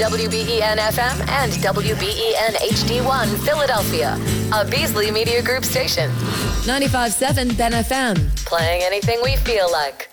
WBEN FM and WBEN HD1 Philadelphia, a Beasley Media Group station. 95.7 Ben FM. Playing anything we feel like.